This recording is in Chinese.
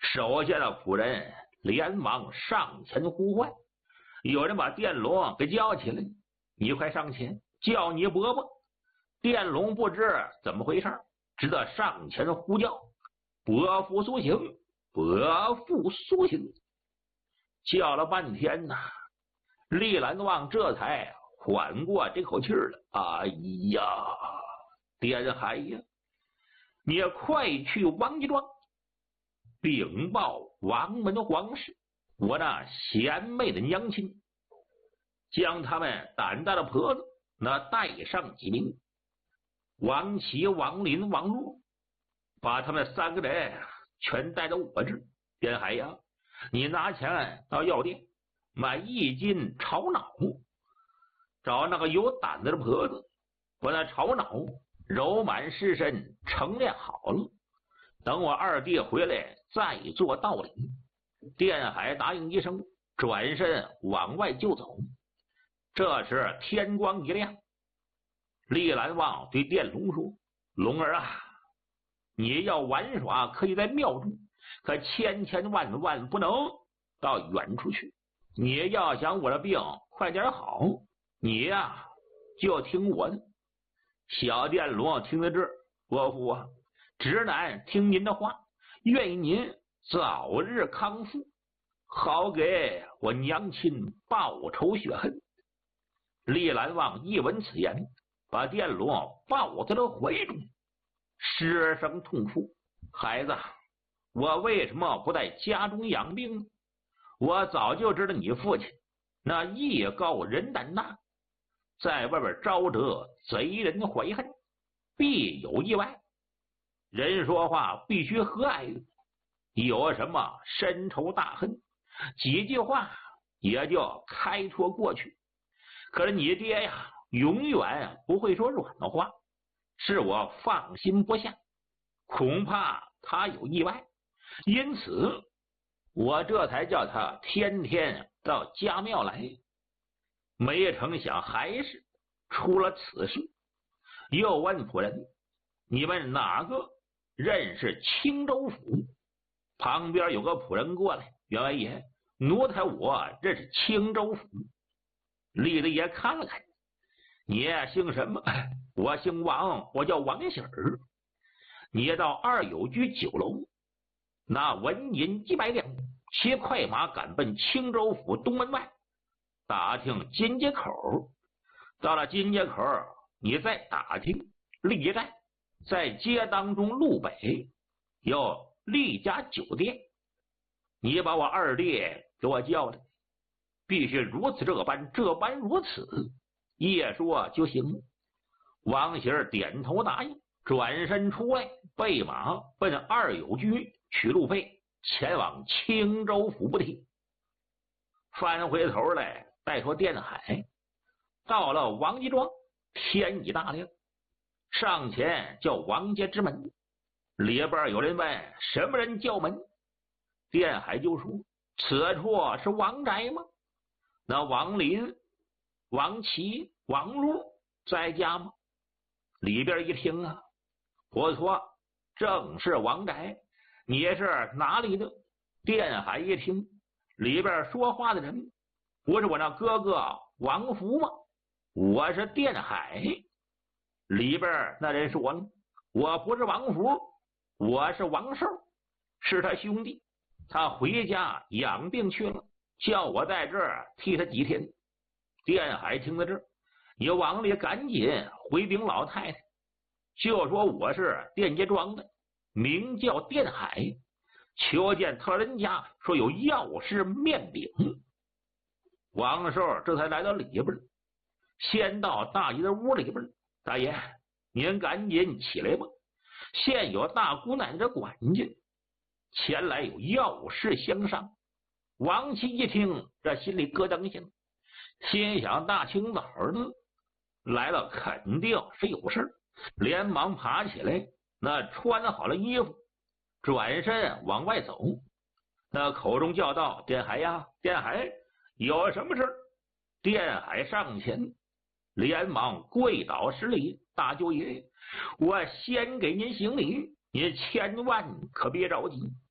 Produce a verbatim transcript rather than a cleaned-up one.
手下的仆人连忙上前呼唤，有人把电龙给叫起来，你快上前叫你伯伯。电龙不知怎么回事，只得上前呼叫，伯父苏醒，伯父苏醒。叫了半天呐，李兰旺这才缓过这口气了。哎呀，电海呀，你快去王家庄禀报王门的皇室，我那贤妹的娘亲，将他们胆大的婆子那带上几名，王琦、王林、王禄，把他们三个人全带到我这儿。电海呀，你拿钱到药店买一斤炒脑，找那个有胆子的婆子，把那炒脑揉满尸身，盛炼好了，等我二弟回来再做道理。电海答应一声，转身往外就走。这时天光一亮，厉兰旺对电龙说：龙儿啊，你要玩耍可以在庙中，可千千万万不能到远处去。你要想我的病快点好，你呀、啊、就听我的。小电龙听到这儿，伯父啊，直男听您的话，愿意您早日康复，好给我娘亲报仇雪恨。厉兰旺一闻此言，把电龙抱在了怀中，失声痛哭：孩子，我为什么不在家中养病呢？我早就知道你父亲那艺高人胆大，在外边招得贼人怀恨，必有意外。人说话必须和蔼，有什么深仇大恨，几句话也就开脱过去。可是你爹呀，永远不会说软话，是我放心不下，恐怕他有意外，因此我这才叫他天天到家庙来。没成想还是出了此事。又问仆人：你们哪个认识青州府？旁边有个仆人过来：员外爷，奴才我认识青州府。李大爷看了看：你姓什么？我姓王，我叫王喜儿。你到二友居酒楼，拿纹银几百两，骑快马赶奔青州府东门外，打听金街口。到了金街口，你再打听丽寨，在街当中路北有丽家酒店。你把我二弟给我叫来，必须如此这般，这般如此，一说就行。王喜儿点头答应，转身出来，备马奔二友居取路费，前往青州府不提。翻回头来带说电海，到了王家庄，天已大亮，上前叫王家之门。里边有人问什么人叫门，电海就说：此处是王宅吗？那王林、王琦、王禄在家吗？里边一听啊，不错，正是王宅。你是哪里的？电海一听，里边说话的人不是我那哥哥王福吗？我是电海。里边那人说了：我不是王福，我是王寿，是他兄弟，他回家养病去了，叫我在这儿替他几天。电海听到这儿，你往里赶紧回禀老太太，就说我是电家庄的，名叫电海，求见特人家，说有要事面禀。王寿这才来到里边，先到大爷的屋里边：大爷，您赶紧起来吧，现有大姑奶奶的管家前来有要事相商。王琦一听，这心里咯噔一下，心想大清早的来了，肯定是有事，连忙爬起来，那穿好了衣服，转身往外走。那口中叫道：电海呀，电海，有什么事？电海上前连忙跪倒施礼：大舅爷，我先给您行礼，您千万可别着急，